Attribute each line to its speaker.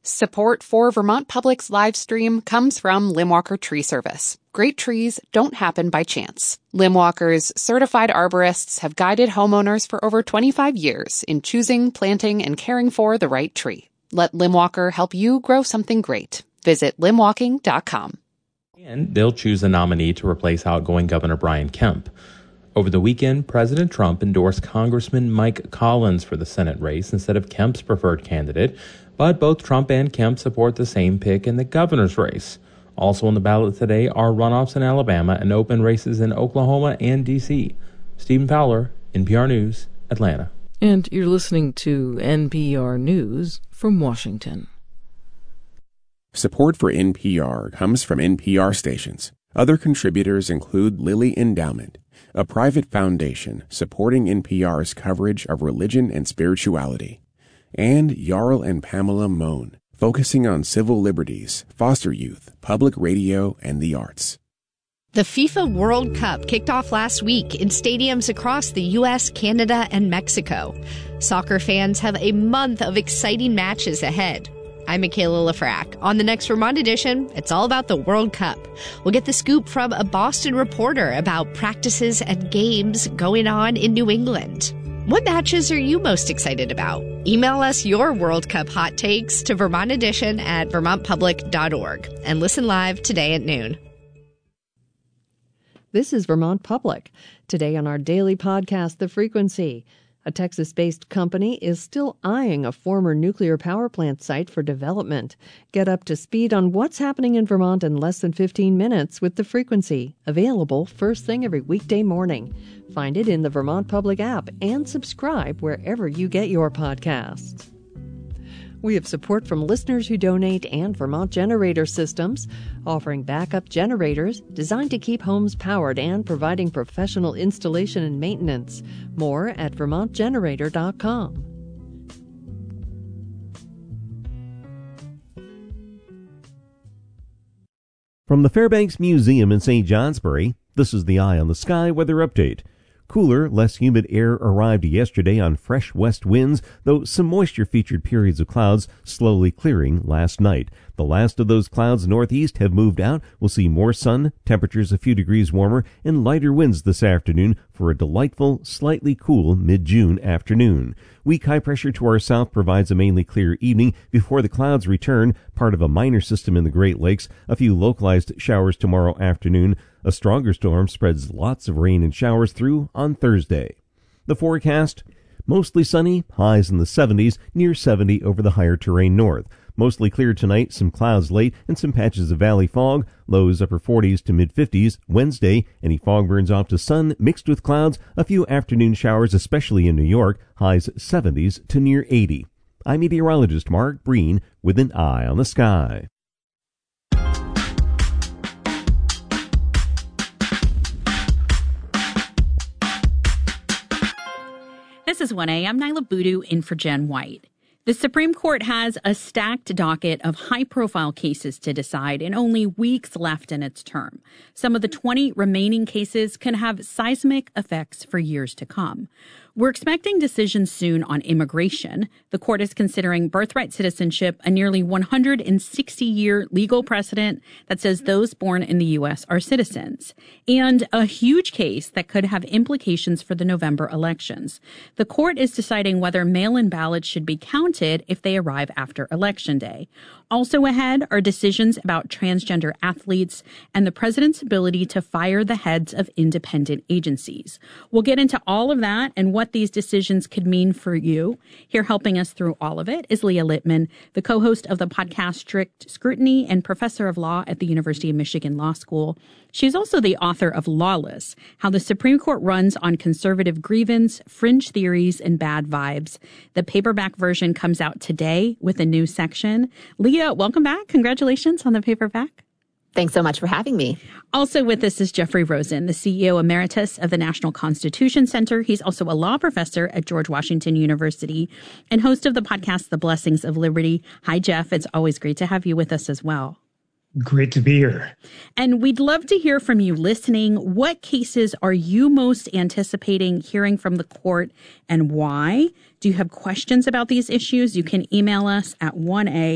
Speaker 1: Support for Vermont Public's live stream comes from Limwalker Tree Service. Great trees don't happen by chance. Limwalker's certified arborists have guided homeowners for over 25 years in choosing, planting, and caring for the right tree. Let Limwalker help you grow something great. Visit limwalking.com.
Speaker 2: And they'll choose a nominee to replace outgoing Governor Brian Kemp. Over the weekend, President Trump endorsed Congressman Mike Collins for the Senate race instead of Kemp's preferred candidate, but both Trump and Kemp support the same pick in the governor's race. Also on the ballot today are runoffs in Alabama and open races in Oklahoma and D.C. Stephen Fowler, NPR News, Atlanta.
Speaker 3: And you're listening to NPR News from Washington.
Speaker 4: Support for NPR comes from NPR stations. Other contributors include Lilly Endowment, a private foundation supporting NPR's coverage of religion and spirituality, and Jarl and Pamela Mohn, focusing on civil liberties, foster youth, public radio, and the arts.
Speaker 5: The FIFA World Cup kicked off last week in stadiums across the U.S., Canada, and Mexico. Soccer fans have a month of exciting matches ahead. I'm Michaela Lafrac. On the next Vermont edition, it's all about the World Cup. We'll get the scoop from a Boston reporter about practices and games going on in New England. What matches are you most excited about? Email us your World Cup hot takes to vermontedition@vermontpublic.org and listen live today at noon.
Speaker 6: This is Vermont Public. Today on our daily podcast, The Frequency. A Texas-based company is still eyeing a former nuclear power plant site for development. Get up to speed on what's happening in Vermont in less than 15 minutes with The Frequency. Available first thing every weekday morning. Find it in the Vermont Public app and subscribe wherever you get your podcasts. We have support from listeners who donate and Vermont Generator Systems, offering backup generators designed to keep homes powered and providing professional installation and maintenance. More at vermontgenerator.com.
Speaker 7: From the Fairbanks Museum in St. Johnsbury, this is the Eye on the Sky weather update. Cooler, less humid air arrived yesterday on fresh west winds, though some moisture-featured periods of clouds slowly clearing last night. The last of those clouds northeast have moved out. We'll see more sun, temperatures a few degrees warmer, and lighter winds this afternoon for a delightful, slightly cool mid-June afternoon. Weak high pressure to our south provides a mainly clear evening before the clouds return, part of a minor system in the Great Lakes. A few localized showers tomorrow afternoon. A stronger storm spreads lots of rain and showers through on Thursday. The forecast, mostly sunny, highs in the 70s, near 70 over the higher terrain north. Mostly clear tonight, some clouds late, and some patches of valley fog, lows upper 40s to mid-50s. Wednesday, any fog burns off to sun, mixed with clouds, a few afternoon showers, especially in New York, highs 70s to near 80. I'm meteorologist Mark Breen with an Eye on the Sky.
Speaker 8: This is 1A. I'm Nyla Boodoo in for Jen White. The Supreme Court has a stacked docket of high-profile cases to decide and only weeks left in its term. Some of the 20 remaining cases can have seismic effects for years to come. We're expecting decisions soon on immigration. The court is considering birthright citizenship, a nearly 160-year legal precedent that says those born in the U.S. are citizens, and a huge case that could have implications for the November elections. The court is deciding whether mail-in ballots should be counted if they arrive after Election Day. Also ahead are decisions about transgender athletes and the president's ability to fire the heads of independent agencies. We'll get into all of that and what these decisions could mean for you. Here helping us through all of it is Leah Littman, the co-host of the podcast Strict Scrutiny and professor of law at the University of Michigan Law School. She's also the author of Lawless, How the Supreme Court Runs on Conservative Grievance, Fringe Theories, and Bad Vibes. The paperback version comes out today with a new section. Leah, welcome back. Congratulations on the paperback.
Speaker 9: Thanks so much for having me.
Speaker 8: Also with us is Jeffrey Rosen, the CEO Emeritus of the National Constitution Center. He's also a law professor at George Washington University and host of the podcast, The Blessings of Liberty. Hi, Jeff. It's always great to have you with us as well.
Speaker 10: Great to be here.
Speaker 8: And we'd love to hear from you listening. What cases are you most anticipating hearing from the court and why? Do you have questions about these issues? You can email us at 1A